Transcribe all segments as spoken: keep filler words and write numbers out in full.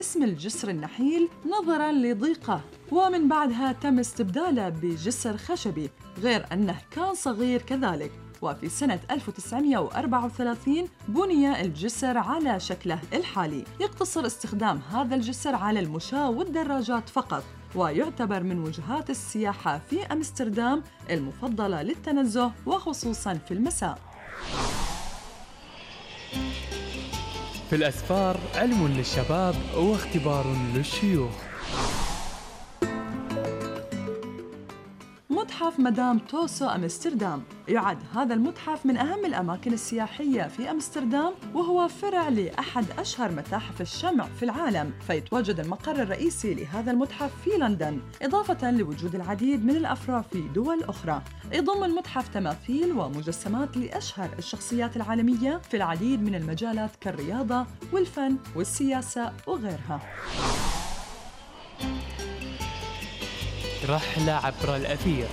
اسم الجسر النحيل نظراً لضيقه، ومن بعدها تم استبداله بجسر خشبي، غير أنه كان صغير كذلك. وفي سنة ألف وتسعمئة وأربعة وثلاثين بني الجسر على شكله الحالي. يقتصر استخدام هذا الجسر على المشاة والدراجات فقط، ويعتبر من وجهات السياحة في أمستردام المفضلة للتنزه وخصوصاً في المساء. في الأسفار علم للشباب واختبار للشيوخ. متحف مدام توسو أمستردام. يعد هذا المتحف من أهم الأماكن السياحية في أمستردام، وهو فرع لأحد أشهر متاحف الشمع في العالم، فيتواجد المقر الرئيسي لهذا المتحف في لندن، إضافة لوجود العديد من الأفرع في دول أخرى. يضم المتحف تماثيل ومجسمات لأشهر الشخصيات العالمية في العديد من المجالات كالرياضة والفن والسياسة وغيرها. رحلة عبر الأثير.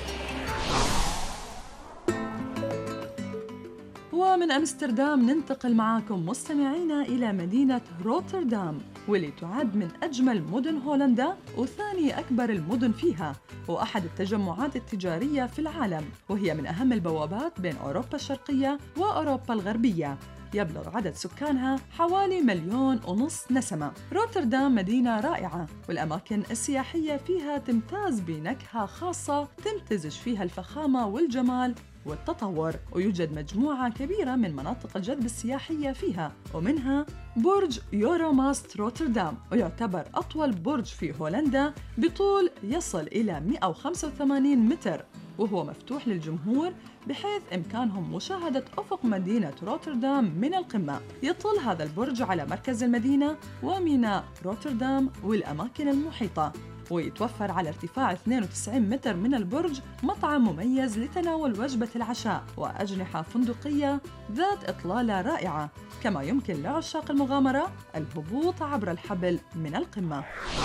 ومن أمستردام ننتقل معاكم مستمعينا إلى مدينة روتردام، واللي تعد من أجمل مدن هولندا وثاني أكبر المدن فيها، وأحد التجمعات التجارية في العالم، وهي من أهم البوابات بين أوروبا الشرقية وأوروبا الغربية. يبلغ عدد سكانها حوالي مليون ونص نسمة. روتردام مدينة رائعة، والأماكن السياحية فيها تمتاز بنكهة خاصة تمتزج فيها الفخامة والجمال والتطور، ويوجد مجموعة كبيرة من مناطق الجذب السياحية فيها، ومنها برج يوروماست روتردام، ويعتبر أطول برج في هولندا بطول يصل إلى مئة وخمسة وثمانين متر، وهو مفتوح للجمهور بحيث إمكانهم مشاهدة أفق مدينة روتردام من القمة. يطل هذا البرج على مركز المدينة وميناء روتردام والأماكن المحيطة، ويتوفر على ارتفاع اثنين وتسعين متر من البرج مطعم مميز لتناول وجبة العشاء وأجنحة فندقية ذات إطلالة رائعة، كما يمكن لعشاق المغامرة الهبوط عبر الحبل من القمة.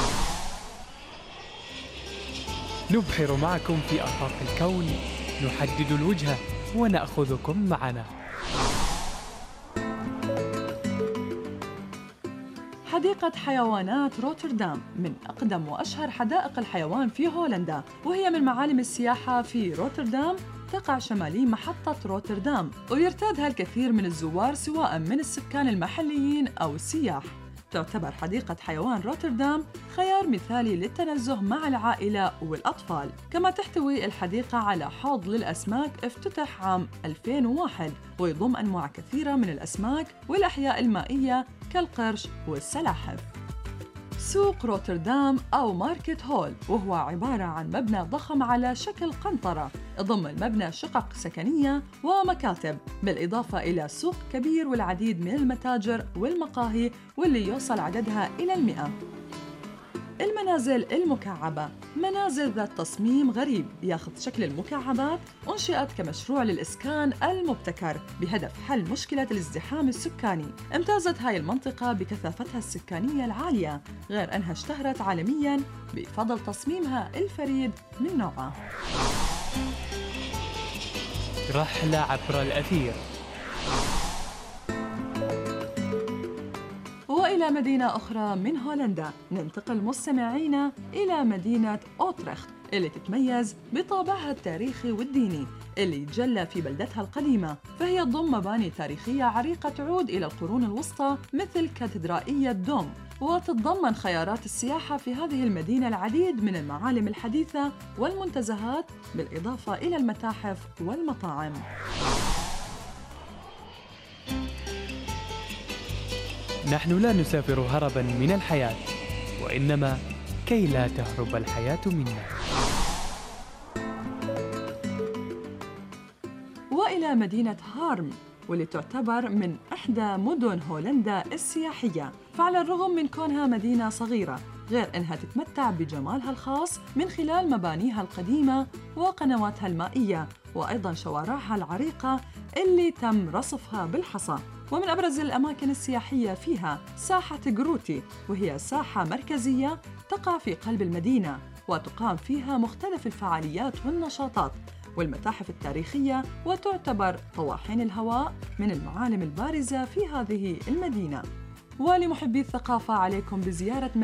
نبحر معكم في آفاق الكون، نحدد الوجهة ونأخذكم معنا. حديقة حيوانات روتردام من أقدم وأشهر حدائق الحيوان في هولندا، وهي من معالم السياحة في روتردام. تقع شمالي محطة روتردام، ويرتادها الكثير من الزوار سواء من السكان المحليين أو السياح. تعتبر حديقة حيوان روتردام خيار مثالي للتنزه مع العائلة والأطفال. كما تحتوي الحديقة على حوض للأسماك افتتح عام ألفين وواحد، ويضم أنواع كثيرة من الأسماك والأحياء المائية كالقرش والسلاحف. سوق روتردام أو ماركت هول، وهو عبارة عن مبنى ضخم على شكل قنطرة. يضم المبنى شقق سكنية ومكاتب، بالإضافة إلى سوق كبير والعديد من المتاجر والمقاهي، واللي يوصل عددها إلى المئة. المنازل المكعبة، منازل ذات تصميم غريب ياخذ شكل المكعبات، أنشئت كمشروع للإسكان المبتكر بهدف حل مشكلة الازدحام السكاني. امتازت هاي المنطقة بكثافتها السكانية العالية، غير أنها اشتهرت عالمياً بفضل تصميمها الفريد من نوعه. رحلة عبر الأثير. وإلى مدينة أخرى من هولندا ننتقل مستمعينا إلى مدينة أوترخت، اللي تتميز بطابعها التاريخي والديني اللي يتجلى في بلدتها القديمة. فهي تضم مباني تاريخية عريقة تعود إلى القرون الوسطى مثل كاتدرائية دوم، وتتضمن خيارات السياحة في هذه المدينة العديد من المعالم الحديثة والمنتزهات، بالإضافة إلى المتاحف والمطاعم. نحن لا نسافر هرباً من الحياة، وإنما كي لا تهرب الحياة منا. وإلى مدينة هارم، واللي تعتبر من إحدى مدن هولندا السياحية. فعلى الرغم من كونها مدينة صغيرة، غير أنها تتمتع بجمالها الخاص من خلال مبانيها القديمة وقنواتها المائية، وأيضاً شوارعها العريقة اللي تم رصفها بالحصى. ومن أبرز الأماكن السياحية فيها ساحة جروتي، وهي ساحة مركزية تقع في قلب المدينة، وتقام فيها مختلف الفعاليات والنشاطات والمتاحف التاريخية، وتعتبر طواحين الهواء من المعالم البارزة في هذه المدينة. ولمحبي الثقافة عليكم بزيارة